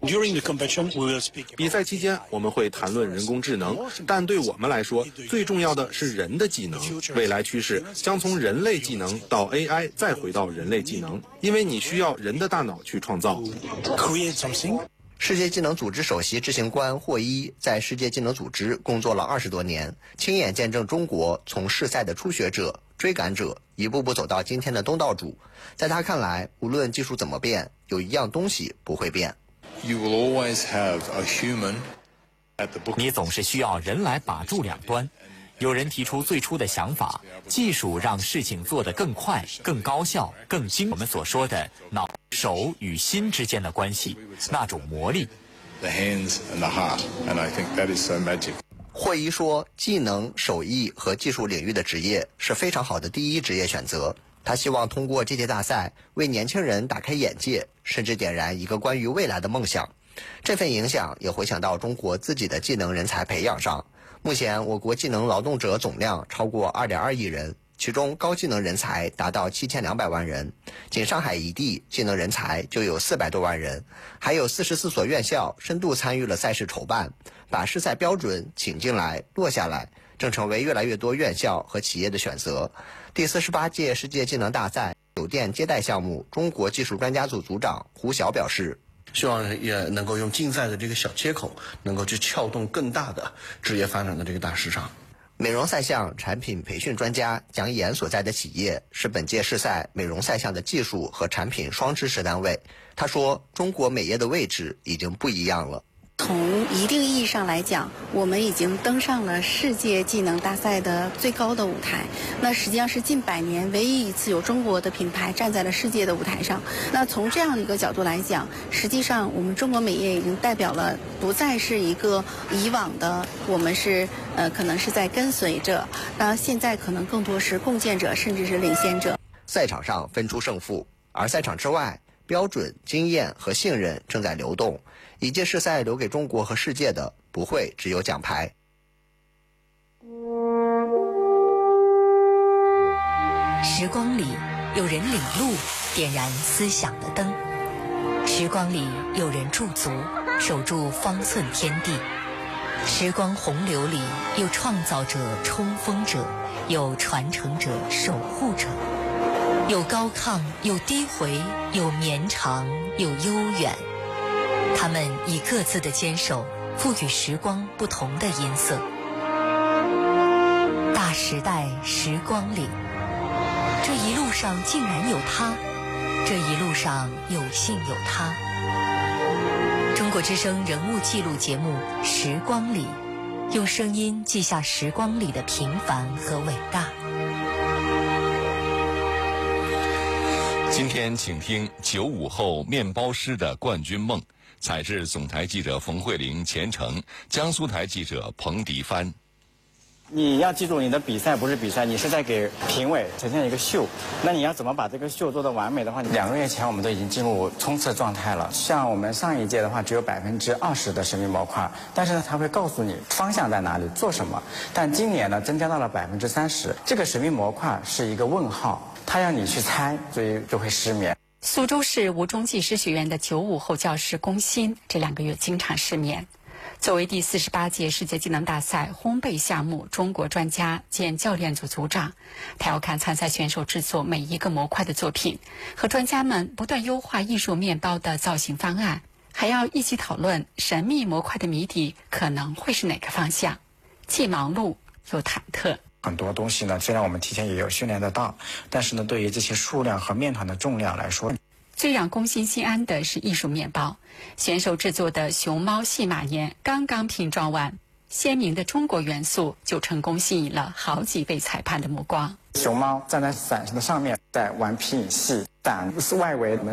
比赛期间，我们会谈论人工智能，但对我们来说，最重要的是人的技能。未来趋势将从人类技能到 AI， 再回到人类技能，因为你需要人的大脑去创造。 世界技能组织首席执行官霍伊在世界技能组织工作了20多年，亲眼见证中国从世赛的初学者、追赶者一步步走到今天的东道主。在他看来，无论技术怎么变，有一样东西不会变。 你总是需要人来把住两端。有人提出最初的想法，技术让事情做得更快、更高效、更精。我们所说的脑、手与心之间的关系，那种魔力。 霍伊说，技能、手艺和技术领域的职业是非常好的第一职业选择。他希望通过这届大赛为年轻人打开眼界，甚至点燃一个关于未来的梦想。这份影响也回响到中国自己的技能人才培养上。目前我国技能劳动者总量超过2.2亿人，其中高技能人才达到7200万人，仅上海一地技能人才就有400多万人，还有44所院校深度参与了赛事筹办，把世赛标准请进来落下来，正成为越来越多院校和企业的选择。第48届世界技能大赛酒店接待项目中国技术专家组组长胡晓表示， 希望也能够用竞赛的这个小切口，能够去撬动更大的职业发展的这个大市场。 美容赛项产品培训专家蒋岩所在的企业是本届世赛美容赛项的技术和产品双支持单位。他说，中国美业的位置已经不一样了。 从一定意义上来讲，我们已经登上了世界技能大赛的最高的舞台。那实际上是近100年唯一一次有中国的品牌站在了世界的舞台上。那从这样的一个角度来讲，实际上我们中国美业已经代表了不再是一个以往的我们是可能是在跟随者，那现在可能更多是共建者，甚至是领先者。 赛场上分出胜负，而赛场之外，标准、经验和信任正在流动。一届世赛留给中国和世界的不会只有奖牌。 时光里有人领路，点燃思想的灯；时光里有人驻足，守住方寸天地；时光洪流里有创造者、冲锋者，有传承者、守护者，有高亢，有低回，有绵长，有悠远。他们以各自的坚守，赋予时光不同的音色。大时代时光里，这一路上竟然有他，这一路上有幸有他。中国之声人物记录节目《时光里》，用声音记下时光里的平凡和伟大。 今天请听95后面包师的冠军梦。采制总台记者冯慧玲、钱程，江苏台记者彭迪帆。 你要记住，你的比赛不是比赛，你是在给评委呈现一个秀。那你要怎么把这个秀做得完美的话，2个月前我们都已经进入冲刺状态了。像我们上一届的话，只有20%的神秘模块，但是呢，它会告诉你方向在哪里，做什么。但今年呢，增加到了30%，这个神秘模块是一个问号，它让你去猜，所以就会失眠。 苏州市吴中技师学院的95后教师龚鑫这2个月经常失眠。作为第48届世界技能大赛烘焙项目中国专家兼教练组组长，他要看参赛选手制作每一个模块的作品，和专家们不断优化艺术面包的造型方案，还要一起讨论神秘模块的谜底可能会是哪个方向，既忙碌又忐忑。 很多东西呢，虽然我们提前也有训练得到，但是呢，对于这些数量和面团的重量来说， 最让龚鑫心安的是艺术面包，选手制作的熊猫戏马年刚刚拼装完，鲜明的中国元素就成功吸引了好几位裁判的目光。 熊猫站在伞的上面，在玩皮影戏，伞外围